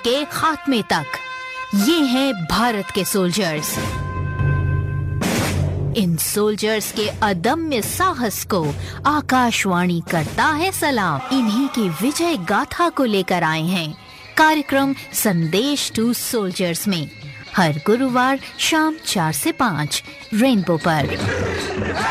के खात्मे तक। ये हैं भारत के सोल्जर्स। इन सोल्जर्स के अदम्य साहस को आकाशवाणी करता है सलाम। इन्हीं की विजय गाथा को लेकर आए हैं कार्यक्रम संदेश टू सोल्जर्स में, हर गुरुवार शाम 4 से 5 रेनबो पर।